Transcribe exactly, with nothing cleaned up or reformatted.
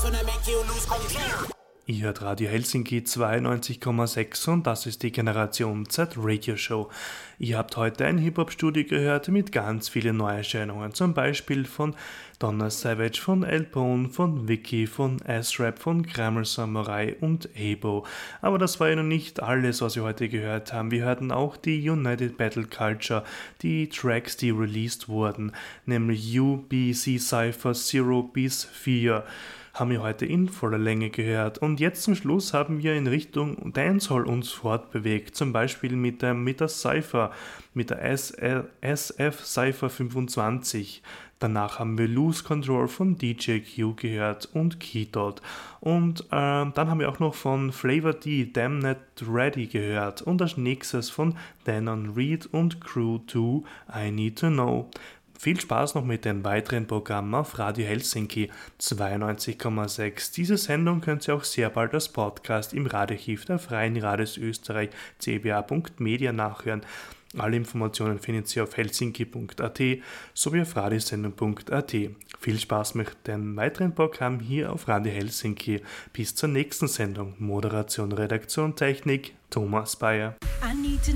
Ihr hört Radio Helsinki zweiundneunzig Komma sechs und das ist die Generation Z Radio Show. Ihr habt heute ein Hip-Hop-Studio gehört mit ganz vielen Neuerscheinungen, zum Beispiel von Donna Savage, von L Bone, von Vicky, von S-Rap, von Grammar Samurai und Abo. Aber das war ja noch nicht alles, was wir heute gehört haben. Wir hörten auch die United Battle Culture, die Tracks, die released wurden, nämlich U, B, C, Cypher, Zero bis vier. Haben wir heute in voller Länge gehört. Und jetzt zum Schluss haben wir in Richtung Dancehall uns fortbewegt, zum Beispiel mit der, mit der Cypher, mit der S F Cypher fünfundzwanzig. Danach haben wir Lose Control von D J Q gehört und Keydot. Und äh, dann haben wir auch noch von Flavor D, Damn Not Ready gehört. Und als nächstes von Danon Reed und Crew zwei, I Need to Know. Viel Spaß noch mit den weiteren Programmen auf Radio Helsinki zweiundneunzig Komma sechs. Diese Sendung könnt ihr auch sehr bald als Podcast im Radioarchiv der Freien Radios Österreich c b a punkt media nachhören. Alle Informationen findet ihr auf helsinki punkt a t sowie auf radiosendung punkt a t. Viel Spaß mit den weiteren Programmen hier auf Radio Helsinki. Bis zur nächsten Sendung. Moderation, Redaktion, Technik, Thomas Bayer.